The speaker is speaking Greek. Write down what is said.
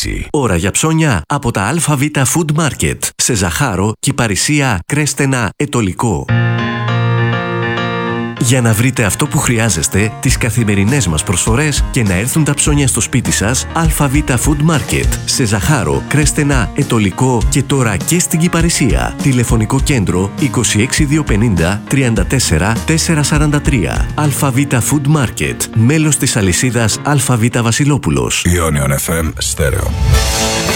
Κίνηση. Ώρα για ψώνια από τα ΑΒ Food Market. Σε Ζαχάρο, Κυπαρισία, Κρέστενα, Ετωλικό. Για να βρείτε αυτό που χρειάζεστε, τις καθημερινές μας προσφορές και να έρθουν τα ψώνια στο σπίτι σας, ΑΒ Food Market. Σε Ζαχάρο, Κρέστενα, Ετωλικό και τώρα και στην Κυπαρισία. Τηλεφωνικό κέντρο 26250 34 443. ΑΒ Food Market. Μέλος της αλυσίδας ΑΒ Βασιλόπουλος. Ionion FM Stereo.